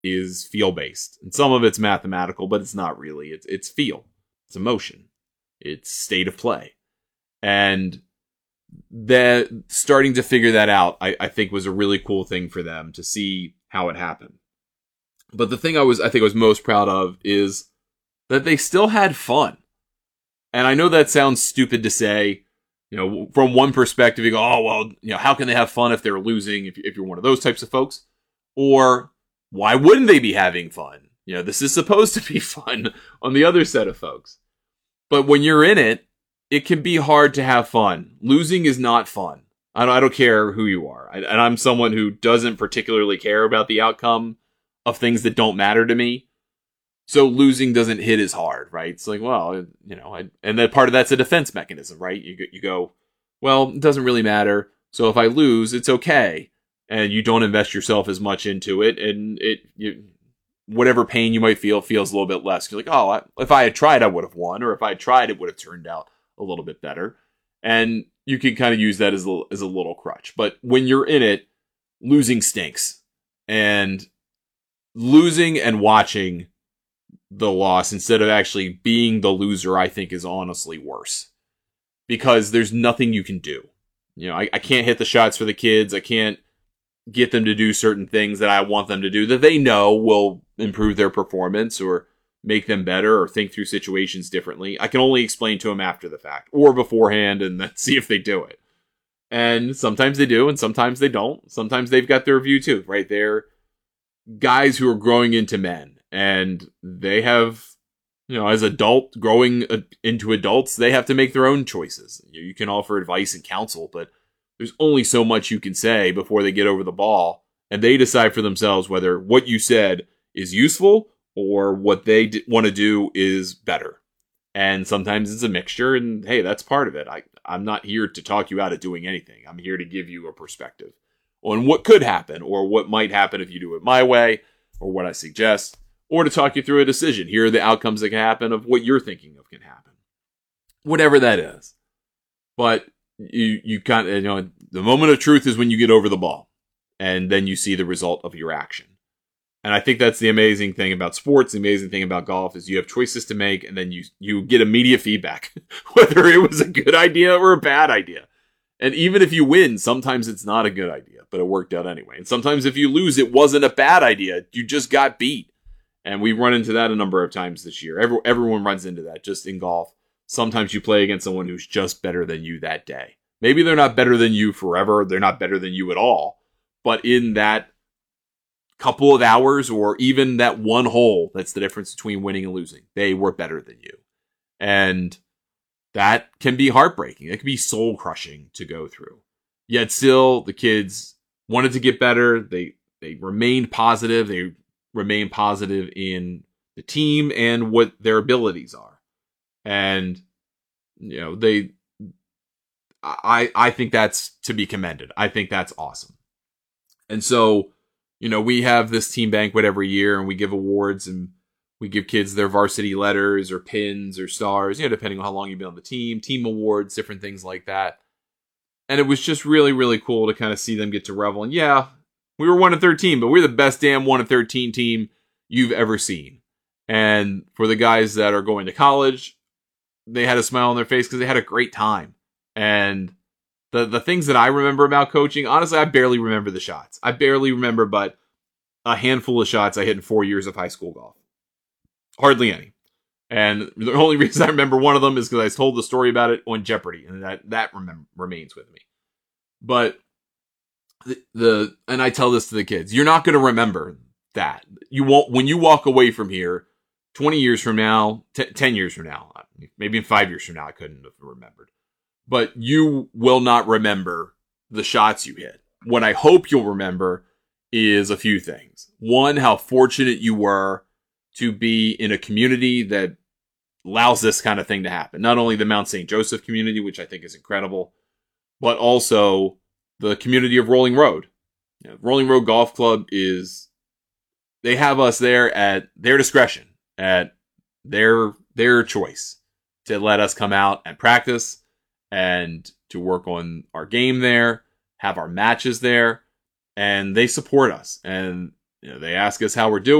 is feel-based. And some of it's mathematical, but it's not really. It's feel. It's emotion. It's state of play. And that starting to figure that out, I think was a really cool thing for them to see how it happened. But the thing I think I was most proud of is that they still had fun. And I know that sounds stupid to say, from one perspective, you go, oh, well, how can they have fun if they're losing, if you're one of those types of folks? Or why wouldn't they be having fun? This is supposed to be fun on the other set of folks. But when you're in it, it can be hard to have fun. Losing is not fun. I don't care who you are. And I'm someone who doesn't particularly care about the outcome of things that don't matter to me. So losing doesn't hit as hard, right? It's like, well, and then part of that's a defense mechanism, right? You go, well, it doesn't really matter. So if I lose, it's okay. And you don't invest yourself as much into it. And whatever pain you might feel feels a little bit less. You're like, oh, if I had tried, I would have won. Or if I had tried, it would have turned out a little bit better. And you can kind of use that as a little crutch. But when you're in it, losing stinks. And losing and watching the loss instead of actually being the loser, I think is honestly worse. Because there's nothing you can do. I can't hit the shots for the kids. I can't get them to do certain things that I want them to do that they know will improve their performance or make them better or think through situations differently. I can only explain to them after the fact or beforehand and then see if they do it. And sometimes they do and sometimes they don't. Sometimes they've got their view too, right? They're guys who are growing into men and they have, as growing into adults, they have to make their own choices. You can offer advice and counsel, but there's only so much you can say before they get over the ball and they decide for themselves whether what you said is useful or what they want to do is better. And sometimes it's a mixture and hey, that's part of it. I'm not here to talk you out of doing anything. I'm here to give you a perspective on what could happen or what might happen if you do it my way or what I suggest, or to talk you through a decision. Here are the outcomes that can happen of what you're thinking of can happen. Whatever that is. But you kind of, the moment of truth is when you get over the ball and then you see the result of your action. And I think that's the amazing thing about sports. The amazing thing about golf is you have choices to make and then you get immediate feedback, whether it was a good idea or a bad idea. And even if you win, sometimes it's not a good idea, but it worked out anyway. And sometimes if you lose, it wasn't a bad idea. You just got beat. And we've run into that a number of times this year. Everyone runs into that just in golf. Sometimes you play against someone who's just better than you that day. Maybe they're not better than you forever. They're not better than you at all. But in that couple of hours or even that one hole, that's the difference between winning and losing. They were better than you. And that can be heartbreaking. It can be soul crushing to go through. Yet still, the kids wanted to get better. They remained positive. They remained positive in the team and what their abilities are. And, I think that's to be commended. I think that's awesome. And so, we have this team banquet every year and we give awards and we give kids their varsity letters or pins or stars, depending on how long you've been on the team awards, different things like that. And it was just really, really cool to kind of see them get to revel. And yeah, we were 1-13, but we're the best damn 1-13 team you've ever seen. And for the guys that are going to college, they had a smile on their face because they had a great time. And the things that I remember about coaching, honestly, I barely remember the shots. I barely remember but a handful of shots I hit in 4 years of high school golf. Hardly any. And the only reason I remember one of them is because I told the story about it on Jeopardy, and that remains with me. But and I tell this to the kids, you're not going to remember that. You won't, when you walk away from here 20 years from now, 10 years from now, maybe in 5 years from now, I couldn't have remembered. But you will not remember the shots you hit. What I hope you'll remember is a few things. One, how fortunate you were to be in a community that allows this kind of thing to happen. Not only the Mount St. Joseph community, which I think is incredible, but also the community of Rolling Road. Rolling Road Golf Club they have us there at their discretion, at their choice to let us come out and practice and to work on our game there, have our matches there, and they support us. And they ask us how we're doing.